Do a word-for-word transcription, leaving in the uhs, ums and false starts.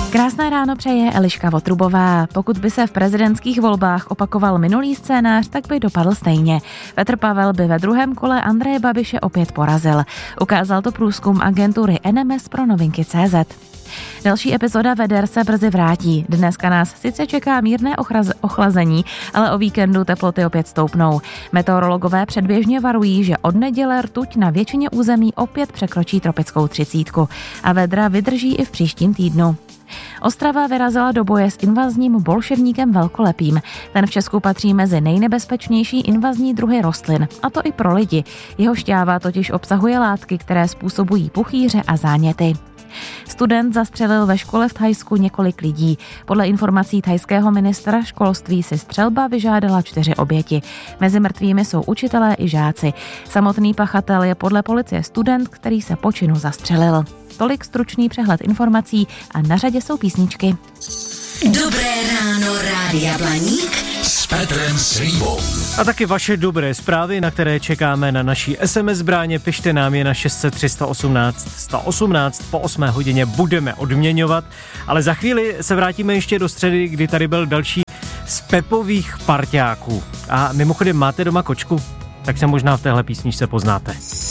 Krásné ráno přeje Eliška Votrubová. Pokud by se v prezidentských volbách opakoval minulý scénář, tak by dopadl stejně. Petr Pavel by ve druhém kole Andreje Babiše opět porazil. Ukázal to průzkum agentury N M S pro novinky tečka cé zet. Další epizoda Veder se brzy vrátí. Dneska nás sice čeká mírné ochraz- ochlazení, ale o víkendu teploty opět stoupnou. Meteorologové předběžně varují, že od neděle rtuť na většině území opět překročí tropickou třicítku a vedra vydrží i v příštím týdnu. Ostrava vyrazila do boje s invazním bolševníkem velkolepým. Ten v Česku patří mezi nejnebezpečnější invazní druhy rostlin, a to i pro lidi. Jeho šťáva totiž obsahuje látky, které způsobují puchýře a záněty. Student zastřelil ve škole v Thajsku několik lidí. Podle informací thajského ministra školství si střelba vyžádala čtyři oběti. Mezi mrtvými jsou učitelé i žáci. Samotný pachatel je podle policie student, který se po činu zastřelil. Tolik stručný přehled informací a na řadě jsou písničky. Dobré ráno, Rádia Blaník s Petrem Slívou. A taky vaše dobré zprávy, na které čekáme na naší es em es bráně. Pište nám je na šest set tři sta osmnáct sto osmnáct. Po osmé hodině budeme odměňovat. Ale za chvíli se vrátíme ještě do středy, kdy tady byl další z Pepových parťáků. A mimochodem, máte doma kočku? Tak se možná v téhle písničce poznáte.